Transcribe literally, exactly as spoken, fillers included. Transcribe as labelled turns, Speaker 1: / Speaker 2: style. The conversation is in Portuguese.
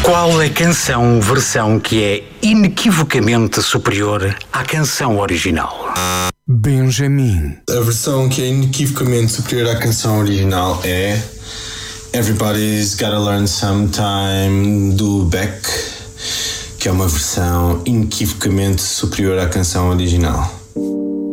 Speaker 1: Qual a canção versão que é inequivocamente superior à canção original?
Speaker 2: Benjamin.
Speaker 3: A versão que é inequivocamente superior à canção original é Everybody's Gotta Learn Sometime, do Beck, que é uma versão inequivocamente superior à canção original.